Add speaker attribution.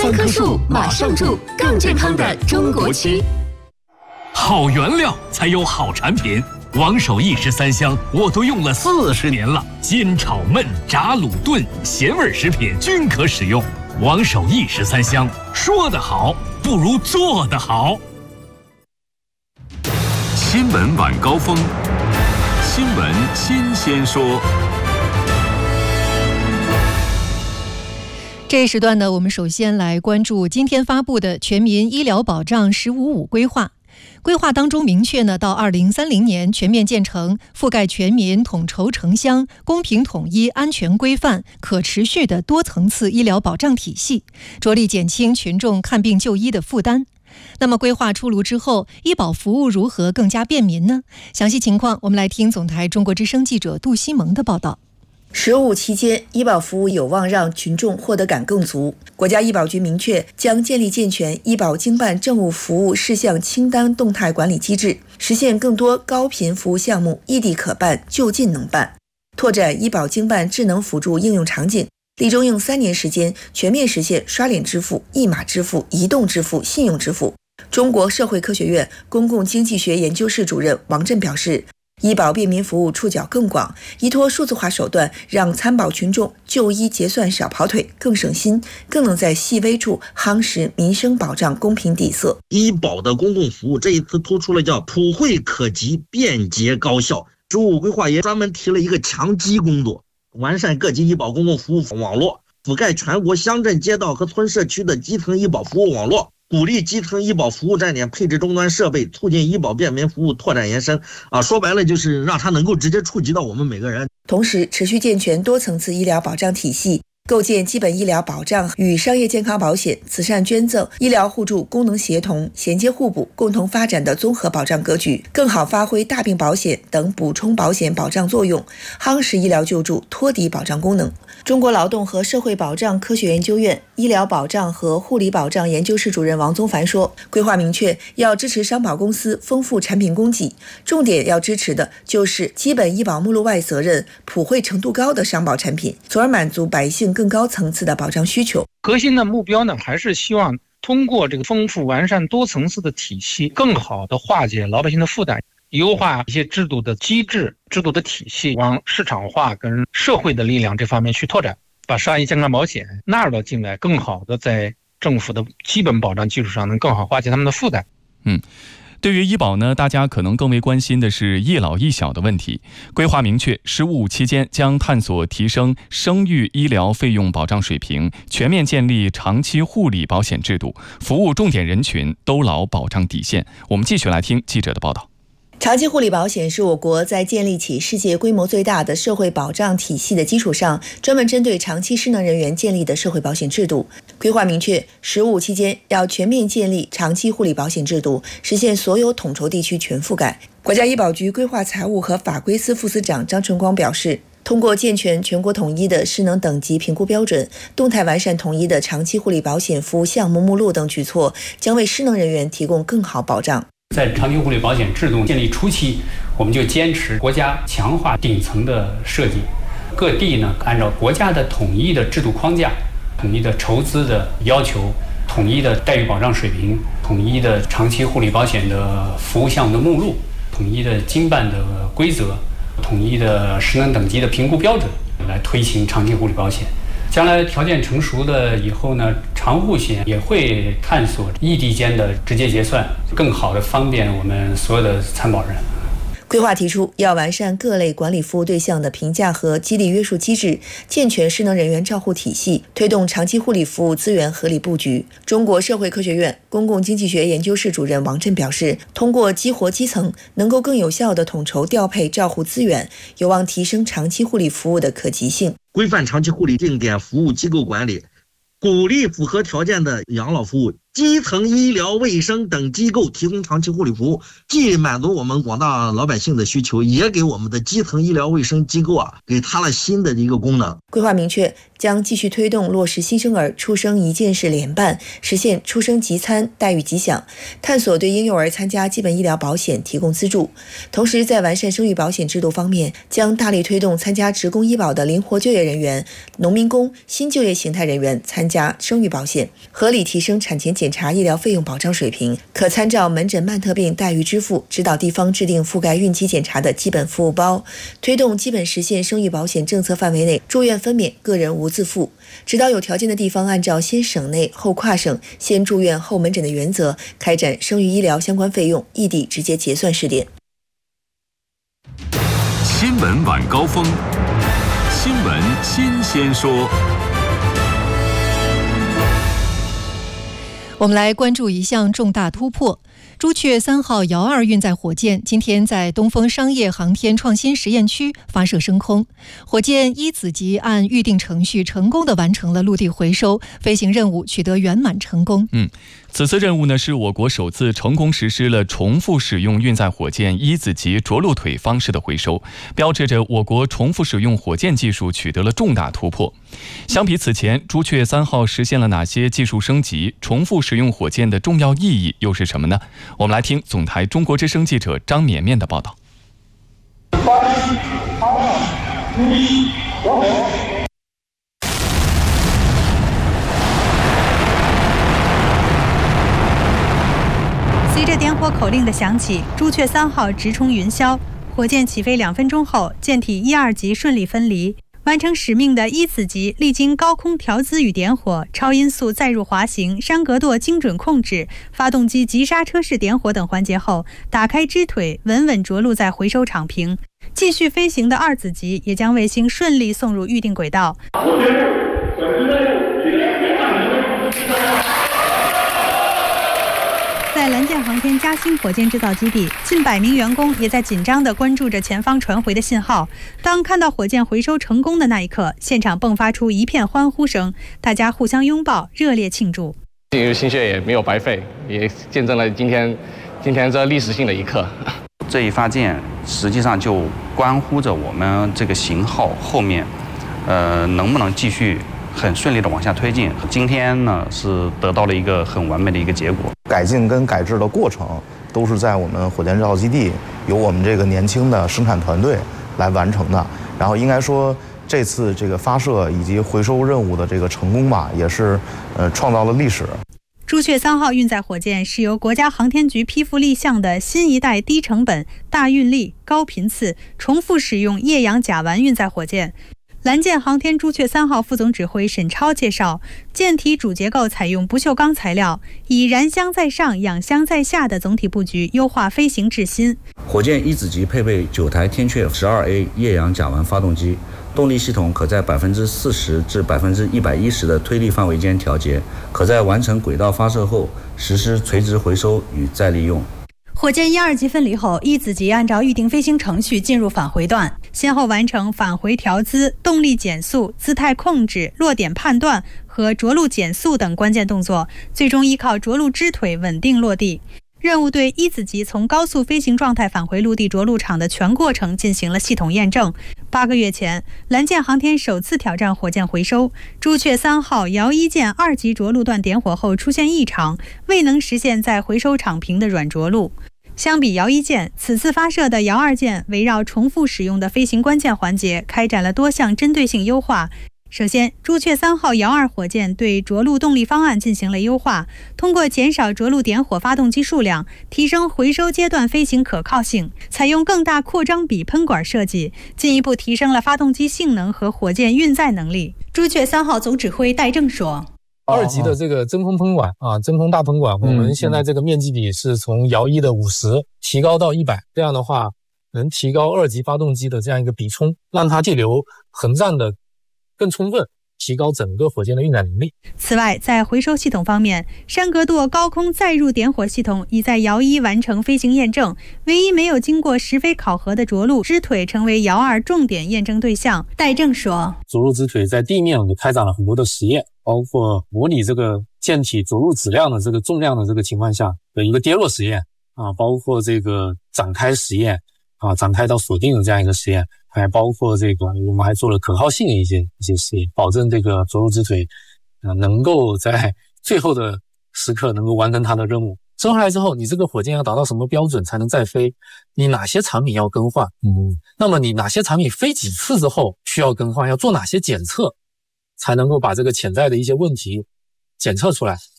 Speaker 1: 健康树马上住，更健康的中国区。
Speaker 2: 好原料才有好产品，王守义13香我都用了40年了，煎炒焖炸卤炖咸味食品均可使用。王守义13香，说得好不如做得好。
Speaker 3: 新闻晚高峰，新闻新鲜说。
Speaker 4: 这一时段呢，我们首先来关注今天发布的全民医疗保障“15+5”规划。规划当中明确呢，到2030年全面建成覆盖全民、统筹城乡、公平统一、安全规范、可持续的多层次医疗保障体系，着力减轻群众看病就医的负担。那么规划出炉之后，医保服务如何更加便民呢？详细情况我们来听总台中国之声记者杜西蒙的报道。
Speaker 5: 15期间，医保服务有望让群众获得感更足。国家医保局明确，将建立健全医保经办政务服务事项清单动态管理机制，实现更多高频服务项目异地可办、就近能办，拓展医保经办智能辅助应用场景，力争用3年时间全面实现刷脸支付、一码支付、移动支付、信用支付。中国社会科学院公共经济学研究室主任王震表示，医保便民服务触角更广，依托数字化手段，让参保群众就医结算少跑腿，更省心，更能在细微处夯实民生保障公平底色。
Speaker 6: 医保的公共服务这一次突出了叫普惠可及、便捷高效。15规划也专门提了一个强基工作，完善各级医保公共服务网络，覆盖全国乡镇街道和村社区的基层医保服务网络，鼓励基层医保服务站点配置终端设备，促进医保便民服务拓展延伸。说白了就是让它能够直接触及到我们每个人。
Speaker 5: 同时，持续健全多层次医疗保障体系，构建基本医疗保障与商业健康保险、慈善捐赠、医疗互助功能协同、衔接互补、共同发展的综合保障格局，更好发挥大病保险等补充保险保障作用，夯实医疗救助托底保障功能。中国劳动和社会保障科学研究院医疗保障和护理保障研究室主任王宗凡说，规划明确要支持商保公司丰富产品供给，重点要支持的就是基本医保目录外责任普惠程度高的商保产品，从而满足百姓更高层次的保障需求。
Speaker 7: 核心的目标呢，还是希望通过这个丰富完善多层次的体系，更好的化解老百姓的负担，优化一些制度的机制、制度的体系，往市场化跟社会的力量这方面去拓展，把商业健康保险纳入到进来，更好的在政府的基本保障基础上能更好化解他们的负担。
Speaker 8: 对于医保呢，大家可能更为关心的是一老一小的问题。规划明确，15+5期间将探索提升生育医疗费用保障水平，全面建立长期护理保险制度，服务重点人群，兜牢保障底线。我们继续来听记者的报道。
Speaker 5: 长期护理保险是我国在建立起世界规模最大的社会保障体系的基础上，专门针对长期失能人员建立的社会保险制度。规划明确，15期间要全面建立长期护理保险制度，实现所有统筹地区全覆盖。国家医保局规划财务和法规司副司长张春光表示，通过健全全国统一的失能等级评估标准，动态完善统一的长期护理保险服务项目目录等举措，将为失能人员提供更好保障。
Speaker 9: 在长期护理保险制度建立初期，我们就坚持国家强化顶层的设计，各地呢按照国家的统一的制度框架、统一的筹资的要求、统一的待遇保障水平、统一的长期护理保险的服务项目的目录、统一的经办的规则、统一的失能等级的评估标准，来推行长期护理保险。将来条件成熟了以后呢，长护险也会探索异地间的直接结算，更好的方便我们所有的参保人。
Speaker 5: 规划提出，要完善各类管理服务对象的评价和激励约束机制，健全失能人员照护体系，推动长期护理服务资源合理布局。中国社会科学院公共经济学研究室主任王震表示，通过激活基层，能够更有效地统筹调配照护资源，有望提升长期护理服务的可及性。
Speaker 6: 规范长期护理定点服务机构管理，鼓励符合条件的养老服务基层医疗卫生等机构提供长期护理服务，既满足我们广大老百姓的需求，也给我们的基层医疗卫生机构给它了新的一个功能。
Speaker 5: 规划明确，将继续推动落实新生儿出生一件事联办，实现出生即参、待遇即享，探索对婴幼儿参加基本医疗保险提供资助。同时，在完善生育保险制度方面，将大力推动参加职工医保的灵活就业人员、农民工、新就业形态人员参加生育保险，合理提升产前检查医疗费用保障水平，可参照门诊慢特病待遇支付，指导地方制定覆盖孕期检查的基本服务包，推动基本实现生育保险政策范围内住院分娩个人无自付，指导有条件的地方按照先省内后跨省、先住院后门诊的原则，开展生育医疗相关费用异地直接结算试点。
Speaker 3: 新闻晚高峰，新闻新鲜说。
Speaker 4: 我们来关注一项重大突破。朱雀3号遥2运载火箭今天在东风商业航天创新实验区发射升空，火箭一子级按预定程序成功地完成了陆地回收，飞行任务取得圆满成功。
Speaker 8: 此次任务呢，是我国首次成功实施了重复使用运载火箭一子级着陆腿方式的回收，标志着我国重复使用火箭技术取得了重大突破。相比此前，朱雀3号实现了哪些技术升级？重复使用火箭的重要意义又是什么呢？我们来听总台中国之声记者张绵绵的报道。
Speaker 10: 随着点火口令的响起，朱雀3号直冲云霄，火箭起飞2分钟后，舰体1、2级顺利分离。完成使命的一子级历经高空调姿与点火、超音速载入滑行、山格舵精准控制、发动机急刹车式点火等环节后，打开支腿，稳稳着陆在回收场坪。继续飞行的2子级也将卫星顺利送入预定轨道。在蓝箭航天嘉兴火箭制造基地，近100名员工也在紧张地关注着前方传回的信号。当看到火箭回收成功的那一刻，现场迸发出一片欢呼声，大家互相拥抱，热烈庆祝。
Speaker 11: 进入心血也没有白费，也见证了今天这历史性的一刻。
Speaker 12: 这一发箭实际上就关乎着我们这个型号后面，能不能继续很顺利的往下推进。今天呢是得到了一个很完美的一个结果。
Speaker 13: 改进跟改制的过程都是在我们火箭制造基地由我们这个年轻的生产团队来完成的。然后应该说这次这个发射以及回收任务的这个成功吧，也是创造了历史。
Speaker 10: 朱雀3号运载火箭是由国家航天局批复立项的新一代低成本、大运力、高频次、重复使用液氧甲烷运载火箭。蓝箭航天朱雀3号副总指挥沈超介绍，舰体主结构采用不锈钢材料，以燃箱在上、氧箱在下的总体布局优化飞行质心。
Speaker 14: 火箭一子级配备9台天阙 12A 液氧甲烷发动机，动力系统可在40%至110%的推力范围间调节，可在完成轨道发射后实施垂直回收与再利用。
Speaker 10: 火箭1、2级分离后，一子级按照预定飞行程序进入返回段，先后完成返回调姿、动力减速、姿态控制、落点判断和着陆减速等关键动作，最终依靠着陆支腿稳定落地。任务对一子级从高速飞行状态返回陆地着陆场的全过程进行了系统验证。8个月前，蓝箭航天首次挑战火箭回收，朱雀3号遥1舰2级着陆段点火后出现异常，未能实现在回收场坪的软着陆。相比遥1舰，此次发射的遥2舰围绕重复使用的飞行关键环节开展了多项针对性优化。首先，朱雀3号遥2火箭对着陆动力方案进行了优化，通过减少着陆点火发动机数量，提升回收阶段飞行可靠性，采用更大扩张比喷管设计，进一步提升了发动机性能和火箭运载能力。朱雀3号总指挥戴正说
Speaker 15: ，2级的这个真空喷管真空大喷管，我们现在这个面积比是从遥1的50提高到100，这样的话能提高2级发动机的这样一个比冲，让它对流横战的更充分， 提高整个火箭的运载能力。
Speaker 10: 此外，在回收系统方面，山格舵高空载入点火系统已在遥1完成飞行验证，唯一没有经过实飞考核的着陆支腿成为遥2重点验证对象。戴正说，
Speaker 15: 着陆支腿在地面我们开展了很多的实验，包括模拟这个舰体着陆质量的这个重量的这个情况下的一个跌落实验啊，包括这个展开实验啊，展开到锁定的这样一个实验，还包括这个我们还做了可靠性的一些实验，保证这个着陆支腿能够在最后的时刻能够完成它的任务。生下来之后，你这个火箭要达到什么标准才能再飞？你哪些产品要更换？那么你哪些产品飞几次之后需要更换？要做哪些检测，才能够把这个潜在的一些问题检测出来，